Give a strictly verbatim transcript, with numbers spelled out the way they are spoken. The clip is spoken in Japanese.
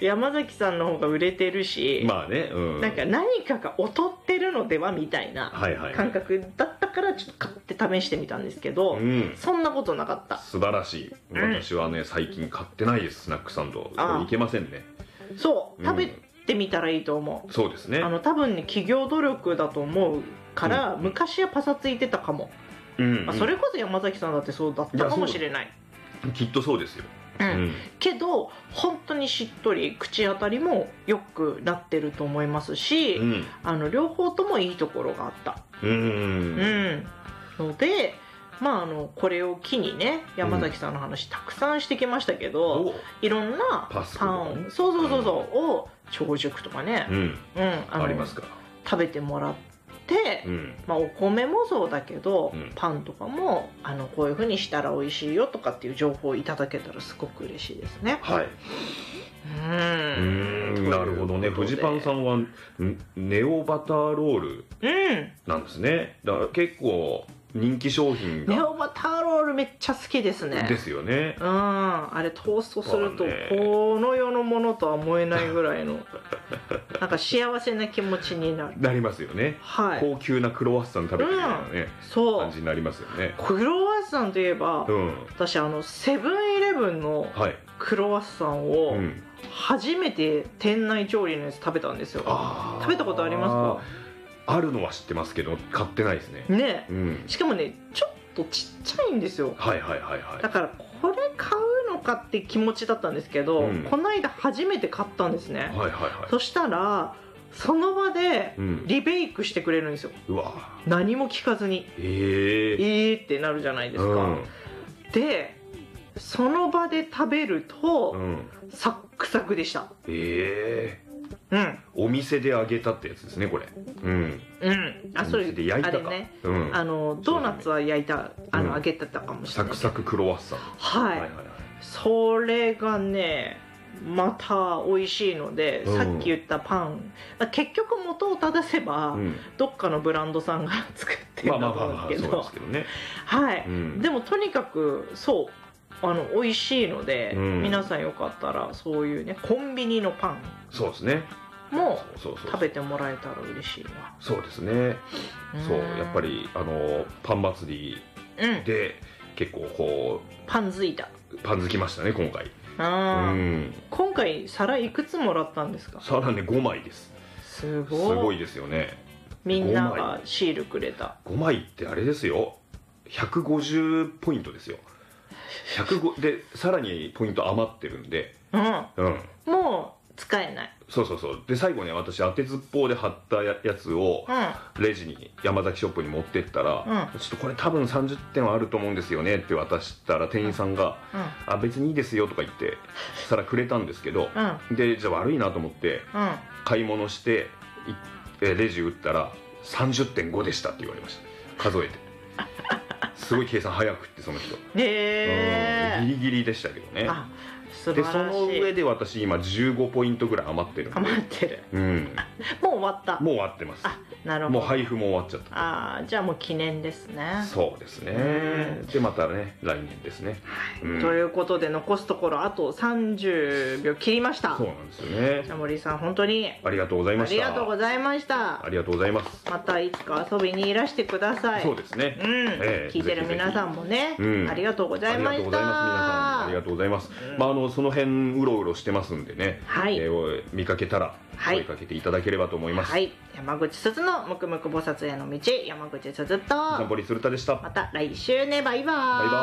山崎さんの方が売れてるし、 まあね、うん、 なんか何かが劣ってるのではみたいな感覚だったからちょっと買って試してみたんですけど、 うん、 そんなことなかった。 素晴らしい。私はね、うん、最近買ってないです。スナックサンドいけませんね。 そう、食べてみたらいいと思う。 そうですね。 あの多分ね企業努力だと思うから、うん、昔はパサついてたかも、うんうん、まあ、それこそ山崎さんだってそうだったかもしれない。 きっとそうですよ。 うんうん、けど本当にしっとり口当たりも良くなってると思いますし、うん、あの両方ともいいところがあった。うん、うん、ので、まあ、あのこれを機にね山崎さんの話たくさんしてきましたけど、うん、いろんなパン、そうそうそうそう、うん、を長熟とかね、うんうん、あのありますか、食べてもらって、うん、まあ、お米もそうだけど、うん、パンとかもあのこういう風にしたら美味しいよとかっていう情報をいただけたらすごく嬉しいですね。はい。 うん、なるほどね。フジパンさんはネオバターロールなんですね。だから結構人気商品が。 ネオバターロールめっちゃ好きですね。 ですよね。 うん、あれトーストするとこの世のものとは思えないぐらいのなんか幸せな気持ちになる。 なりますよね。はい。高級なクロワッサン食べてるようなね、うん、そう感じになりますよね。 クロワッサンといえば、うん、私あのセブンイレブンのクロワッサンを初めて店内調理のやつ食べたんですよ。食べたことありますか？ あるのは知ってますけど買ってないですね。 ね、うん、しかもねちょっとちっちゃいんですよ。 はいはいはいはい。 だからこれ買うのかって気持ちだったんですけど、うん、この間初めて買ったんですね。はいはいはい。そしたらその場でリベイクしてくれるんですよ。うん、うわ。何も聞かずに。えー、えーってなるじゃないですか。うん、でその場で食べると、うん、サックサクでした。えー。うん、 お店で揚げたってやつですねこれ。うんうん。あ、それで焼いたか。あれね、うん、あのドーナツは焼いた、あの、うん、揚げてたかもしれない。 サクサククロワッサン。 はい。はいはいはい。それがねまた美味しいので、うん、さっき言ったパン結局元を正せば、うん、どっかのブランドさんが作ってるんだと思うんですけど、はい、うん、でもとにかくそうあの美味しいので、うん、皆さんよかったらそういうねコンビニのパンそうですねも食べてもらえたら嬉しいな。 そうですね。そうやっぱりあのパン祭りで、うん、結構こうパンづいたパンづきましたね今回。 あ、うん、今回皿いくつもらったんですか？ 皿ねごまいです。すごいすごいですよね。 みんながシールくれたごまいってあれですよひゃくごじゅうポイントですよ。ひゃくごでさらにポイント余ってるんで、うん、 うん、もう使えない。 そうそうそう。で最後ね私当てずっぽうで貼ったやつを、うん、レジに山崎ショップに持ってったら、うん、ちょっとこれ多分さんじゅってんはあると思うんですよねって渡したら店員さんが、うん、あ別にいいですよとか言って皿くれたんですけど、うん、でじゃあ悪いなと思って、うん、買い物してレジ打ったら さんじゅってんご でしたって言われました。数えてすごい計算早くってその人。へえ、うん、ギリギリでしたけどね。あ、でその上で私今じゅうごポイントぐらい余ってるんで。 余ってる、うん、もう終わった。 もう終わってます。あ、なるほど。もう配布も終わっちゃった。 ああ、じゃあもう記念ですね。 そうですね。でまたね来年ですね、 はい、うん、ということで残すところあとさんじゅうびょう切りました。 そうなんですよね。 じゃあ森さん本当にありがとうございました。 ありがとうございました。 ありがとうございます。 またいつか遊びにいらしてください。 そうですね、 うん、えー、聞いてる皆さんもね、うん、ありがとうございました。ありがとうございます。皆さんありがとうございます、うん、まああのその辺うろうろしてますんでね、はい、えー、見かけたら声かけていただければと思います。はい、 山口すずのむくむく菩薩への道、山口すずとナポリ鶴田でした。 また来週ね、バイバーイ。 バイバーイ。